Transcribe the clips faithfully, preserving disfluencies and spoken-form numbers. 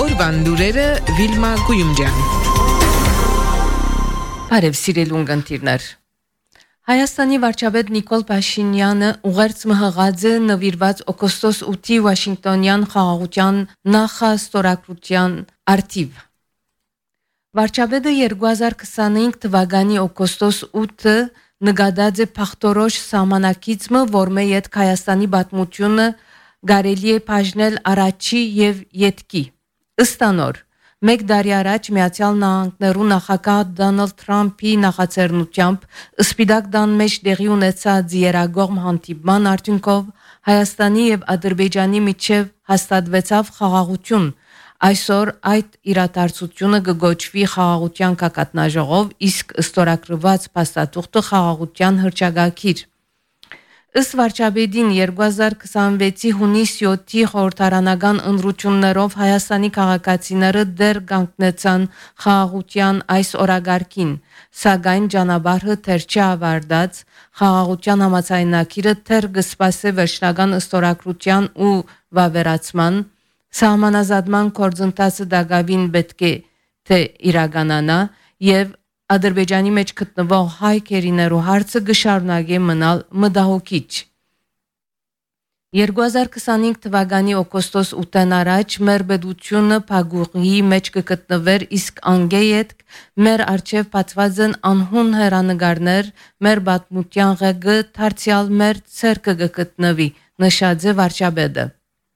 Օրվան լուրերը Վիլմա Գույումջյան։ Բարև սիրելուն գնդիրներ։ Հայաստանի վարչապետ Նիկոլ Փաշինյանը ուղերձ մհղած է նվիրված օգոստոս ութի Վաշինգտոնյան խաղաղության նախաստորագրության արդիվ։ Վարչապետը երկու հազար քսանհինգ թվականի օգոստոս ութը նկատած է փախտորոշ սահմանակիցը, որմե յետ Հայաստանի պատմությունը կարելի է բաժնել առաջի եւ ետքի։ Ըստ անոր, մեկ տարի առաջ Միացյալ Նահանգներու նախագահ Դոնալդ Թրամփի նախաձեռնությամբ Սպիտակ տան մեջ տեղի ունեցած երագողմ հանդիպման արդյունքով Հայաստանի եւ Ադրբեջանի միջև հաստատվեցավ խաղաղություն։ Այսօր այդ իրադարձությունը կգոչվի խաղաղության կակատնաժողով, իսկ ստորագրված փաստաթուղթը խաղաղության հռչակագիր։ Ըստ վարչապետին երկու հազար քսանվեցի հունիս յոթի խորհրդարանական ընտրություններով Հայաստանի քաղաքացիները դեռ կանգնեցան խաղաղության այս օրագարկին, սակայն ճանապարհը դեռ չավարտած, խաղաղության համաձայնագիրը դեռ կսպասե վերջնական ստորագրության ու վավերացման, սահմանազատման գործընթացը դակավին պետք է թե իրականանա եւ Ադրբեջանի մեջ գտնվող հայ քերիներու հարցը կշարունակի մնալ մտահոգիչ։ երկու հազար քսանհինգ թվականի օգոստոս ութին առաջ մեր պետությունը փակուղի մեջ կգտնվեր, իսկ անգեյետ մեր արչև բացված են անհուն հերանեկարներ, մեր պատմության ղեկը դարձյալ մեր ցերկը կգտնվի, նշած է վարչապետը։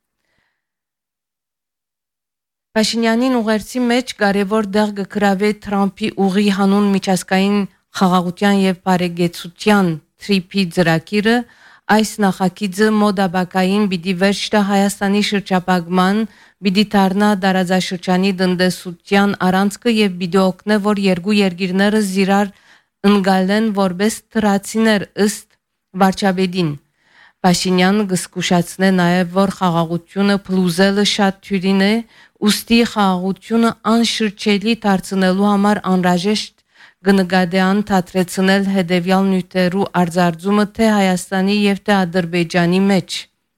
Փաշինյանին ուղերձի մեջ կարևոր դեղ կգրավե Թրամփի ուղի հանուն միջազգային խաղաղության եւ բարեկեցության թրիփի ծրագիրը, այս նախագիծը մոդաբակային պիտի վերջ տա Հայաստանի շրջապակման, պիտի դառնա տարածաշրջանի տնտեսության առանցքը եւ պիտի օգնե, որ երկու երկիրները զիրար ընկալեն որպես թրացիներ ըստ վարչապետին։ Փաշինյանը կզգուշացնե նաև, որ խաղաղությունը փլուզելը շատ թյուրին է, ուստի խաղաղությունը անշրջելի դարձնելու համար անհրաժեշտ կնկատի անդրադարձնել հետևյալ նյութերու արձարծումը թե Հայաստանի եւ թե Ադրբեջանի մեջ։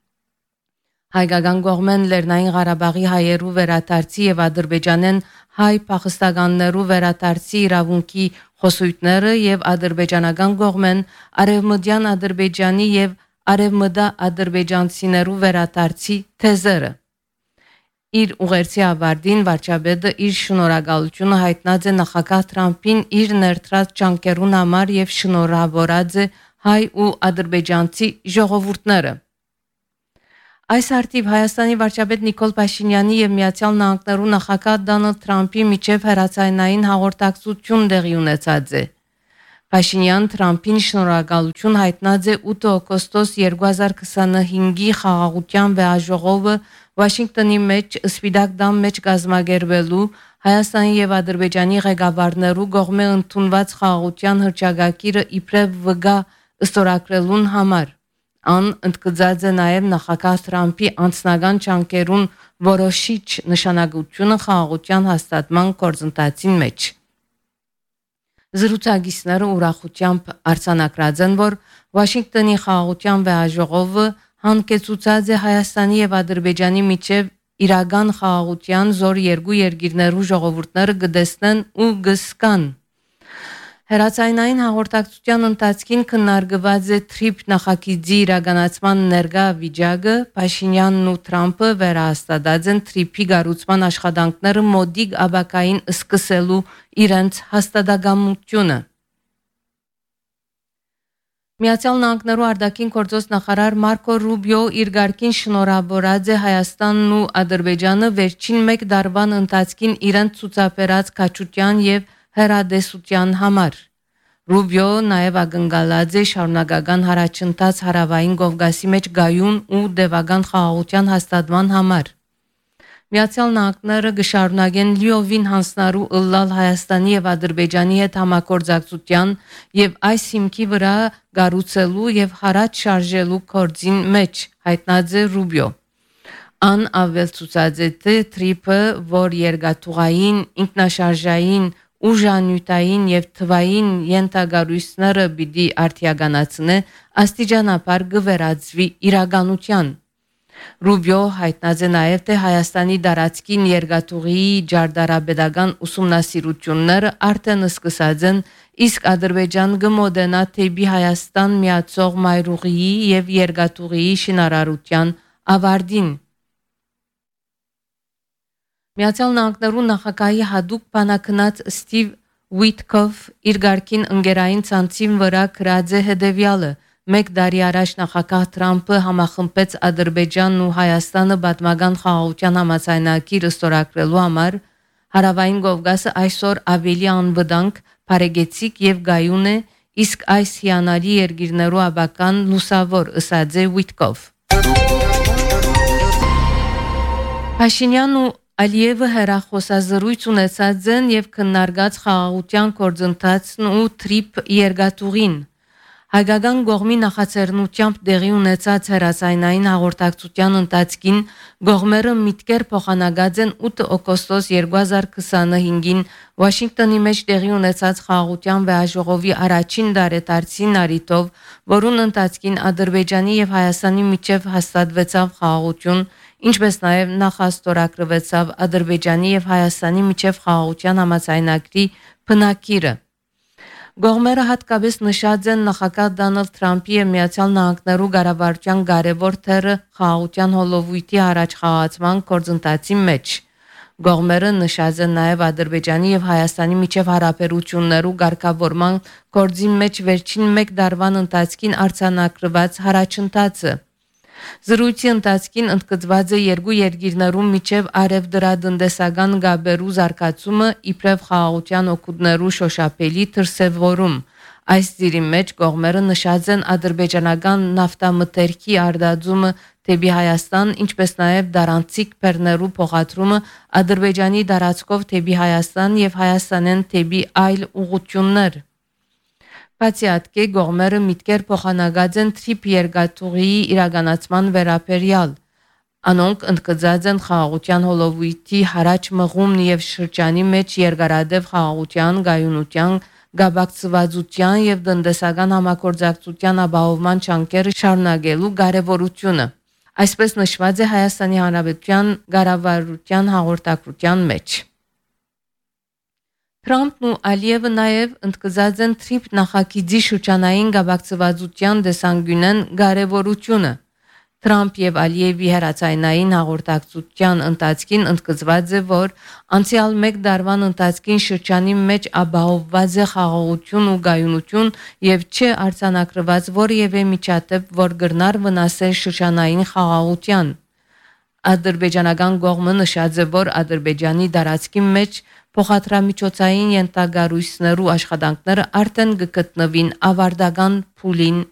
Հայկական կողմեն Լեռնային Ղարաբաղի հայերու վերադարձի եւ Ադրբեջանեն հայ փախստականներու վերադարձի իրավունքի խոսույթները եւ ադրբեջանական կողմեն արևմտյան Ադրբեջանի եւ արևմտա ադրբեջանցիներու վերադարձի թեզերը։ Իր ուղերձի ավարտին վարչապետը իր շնորհակալությունը հայտնած է նախագահ Թրամփին իր ներդրած ջանքերուն համար եւ շնորհավորած է հայ ու ադրբեջանցի ժողովուրդները։ Այս արդիվ Հայաստանի վարչապետ Նիկոլ Փաշինյանի եւ Միացյալ Նահանգներու նախագահ Դոնալդ Թրամփի միջև հեռացայնային հաղորդակցություն տեղի ունեցած է։ Փաշինյան Թրամփին շնորհակալություն հայտնած է ութ օգոստոս երկու հազար քսանհինգի խաղաղության վեաժողովը Վաշինգտոնի մեջ Սպիտակ տան մեջ կազմակերպելու Հայաստանի եւ Ադրբեջանի ղեկավարներու կողմէ ընդունված խաղաղության հռչակագիրը իբրև վգա ստորագրելուն համար։ Ան ընդգծած է նաև նախագահ Թրամփի անձնական ջանքերուն որոշիչ նշանակությունը խաղաղության հաստատման գործընթացին մեջ։ Զրուցակիցները ուրախությամբ արձանագրած են, որ Վաշինգտոնի խաղաղության վեաժողովը հանգեցուցած է Հայաստանի եւ Ադրբեջանի միջև իրական խաղաղության զոր երկու երկիրներու ժողովուրդները կտեսնեն ու կզգան։ Հերացայնային հաղորդակցության ընթացքին քննարկված է թրիփ նախագիծի իրականացման ներկա վիճակը, Փաշինյանն ու Թրամփը վերահաստատած են թրիփի կառուցման աշխատանքները մոդիկ աբակային սկսելու իրենց հաստատակամությունը։ Միացյալ Նահանգներու արտաքին գործոս նախարար Մարկո Ռուբիո իր գարկին շնորհավորած է Հայաստանն ու Ադրբեջանը վերջին մեկ դարվան ընթացքին իրենց ցուցաբերած քաջության եւ հերադեսության համար։ Ռուբիո նաև ակնկալած է շարունակական հարաճընթաց հարավային Կովկասի մեջ գայուն ու դեպական խաղաղության հաստատման համար։ Միացյալ Նահանգները կշարունակեն լիովին հանձնարարու ըլլալ Հայաստանի եւ Ադրբեջանի հետ համագործակցության եւ այս հիմքի վրա կառուցելու եւ հարաճ շարժելու գործին մեջ, հայտնած է Ռուբիո։ Ան ավելցուցած է թե թրիփը, որ երկաթուղային, ինքնաշարժային, ուժանյութային եւ թվային ենթագարույցները պիտի արդիականացնե, աստիճանաբար կվերածվի իրականության։ Ռուբիո հայտնած է նաև թե Հայաստանի դարածքին երկաթուղիի ջարդարաբեդական ուսումնասիրությունները արդեն սկսած են, իսկ Ադրբեջան գմոդենա թեպի Հայաստան միացող մայրուղիի եւ երկաթուղիի շինարարության ավարտին։ Միացյալ Նահանգներու նախագահի հadoop բանակնած Ստիվ Ուիտկոֆ իր գարքին ընկերային ցանցին վրա գրած է հետևյալը. Մեկ տարի առաջ նախագահ Թրամփը համախմբեց Ադրբեջանն ու Հայաստանը պատմական խաղաղության համաձայնագիր ստորագրելու համար, Հարավային Կովկասը այսօր ավելի անվտանգ, բարեգեցիկ եւ գայուն է, իսկ այս հիանալի երկիրներու աբական լուսավոր ըսած է Ուիտկոֆ։ Փաշինյանն ու Ալիևը հերախոսազրույց ունեցած են եւ քննարկած խաղաղության գործընթացն ու թրիփ երկաթուղին։ Հայկական կողմի նախաձեռնությամբ տեղի ունեցած հերասայնային հաղորդակցության ընթացքին կողմերը միտքեր փոխանցած են ութ օգոստոս երկու հազար քսանհինգին Վաշինգտոնի մեջ տեղի ունեցած խաղաղության վեհաժողովի առաջին դարետարցին արիտով, որուն ընթացքին Ադրբեջանի եւ Հայաստանի միջև հաստատվեցավ խաղաղություն, ինչպես նաև նախաստորագրվեցավ Ադրբեջանի եւ Հայաստանի միջև խաղաղության համաձայնագրի բնակիրը։ Կողմերը հատկապես նշած են նախագահ Դոնալդ Թրամփի եւ Միացյալ Նահանգներու ղարավարության կարևոր թերը խաղաղության հոլովույթի առաջ խաղացման գործընթացի մեջ։ Կողմերը նշած են նաև Ադրբեջանի եւ Հայաստանի միջև հարաբերություններու ղեկավարման գործի մեջ վերջին մեկ տարվան ընթացքին արձանագրված հարաճընթացը։ Զրույցի ընթացքին ընդգծված է երկու երկիրներու միջև արևդրատնտեսական գաբերու զարգացումը իբրև խաղաղության օգուտներու շոշափելի դրսևորում։ Այս ծիրի մեջ կողմերը նշած են ադրբեջանական նավթամթերքի արտադրումը թեպի Հայաստան, ինչպես նաև դարանցիկ բեռներու փոխադրումը Ադրբեջանի դարածքով թեպի Հայաստան եւ Հայաստանեն թեպի այլ ուղղություններ։ Բացի ատկե կողմերը միտքեր փոխանցած են թրիփ երկաթուղիի իրականացման վերաբերյալ։ Անոնք ընդգծած են խաղաղության հոլովույթի հարաճ մղումն եւ շրջանի մեջ երկարադեպ խաղաղության, գայունության, գաբակցվածության եւ տնտեսական համագործակցության ապահովման չանքերը շարունակելու կարեւորությունը։ Այսպես նշված է Հայաստանի Հանրապետության ղարավարության հաղորդակցության մեջ։ Թրամփն ու Ալիևը նաև ընդգծած են թրիփ նախագիծի շրջանային գաբակցվածության դեսանգյունեն կարևորությունը։ Թրամփ եւ Ալիևի հերացայնային հաղորդակցության ընթացքին ընդգծված է, որ անցյալ մեկ տարվան ընթացքին շրջանի մեջ ապահովված է խաղաղություն ու գայունություն եւ չէ արձանագրված որևէ միջադեպ, որ կրնար վնասել շրջանային խաղաղության։ Ադրբեջանական կողմը նշած է, որ Ադրբեջանի դարածքի մեջ փոխադրամիջոցային ենթագարույցներու աշխատանքները արդեն կգտնվին ավարտական փուլին